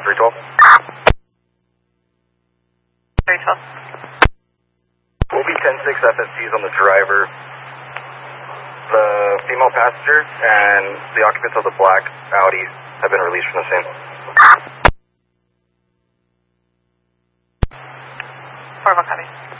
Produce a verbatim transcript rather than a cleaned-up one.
three twelve. three twelve. We'll be ten six F S Ts on the driver. The female passenger and the occupants of the black Audi have been released from the scene. four one copy.